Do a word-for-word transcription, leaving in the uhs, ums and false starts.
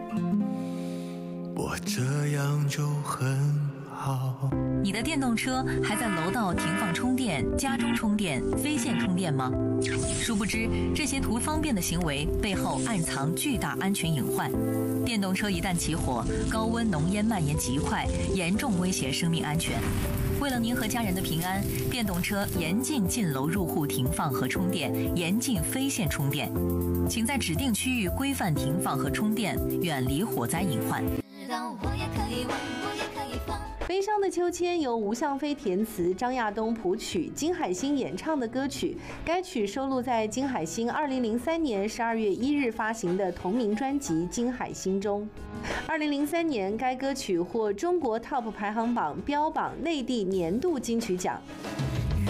我这样就很好。 你的电动车还在楼道停放充电、家中充电、非线充电吗？殊不知，这些图方便的行为背后暗藏巨大安全隐患。电动车一旦起火，高温浓烟蔓延极快，严重威胁生命安全。为了您和家人的平安，电动车严禁进楼入户停放和充电，严禁非线充电。请在指定区域规范停放和充电，远离火灾隐患。 悲伤的秋千由吴向飞填词，张亚东谱曲，金海心演唱的歌曲。该曲收录在金海心二零零三年十二月一日发行的同名专辑《金海心》中。二零零三年，该歌曲获中国 Top 排行榜标榜内地年度金曲奖。